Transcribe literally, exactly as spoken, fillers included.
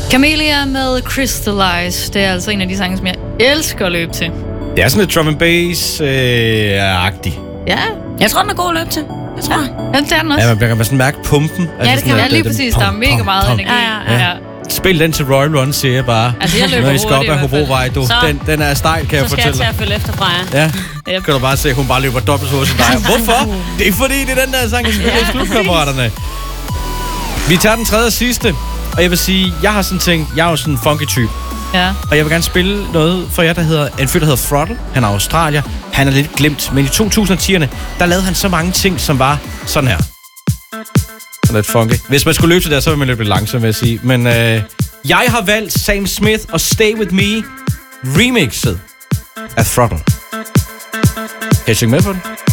Camellia med Crystallize. Det er altså en af de sange, som jeg elsker at løbe til. Det er sådan lidt drum and bass-agtig. Ja. Jeg tror, den er god at løbe til. Jeg tror. Ja, det er den også. Ja, man kan sådan mærke pumpen. Ja, det kan man lige præcis. Der er mega meget energi. Ja, ja, ja. Spil den til Royal Run, siger jeg bare. Altså, jeg løber når I skal op hurtigt, ad Hobrovej, du. Den, den er stejl, kan jeg fortælle dig. Så skal jeg til at følge efter fra jer. Ja, yep. Kan du bare se, hun bare løber dobbelt så hurtigt som dig. Hvorfor? Det er fordi, det er den der sang, jeg spiller i Slutkammeraterne. Vi tager den tredje og sidste. Og jeg vil sige, jeg har sådan tænkt, jeg er jo sådan en funky type. Ja. Og jeg vil gerne spille noget for jer, der hedder en fyr, der hedder Throttle. Han er australier. Han er lidt glemt. Men i to tusind og tierne, der lavede han så mange ting, som var sådan her. Sådan lidt funky. Hvis man skulle løbe til det, så ville man løbe lidt langsomt, vil jeg sige. Men øh, jeg har valgt Sam Smith og Stay With Me remixet af Throttle. Kan I synge med på den?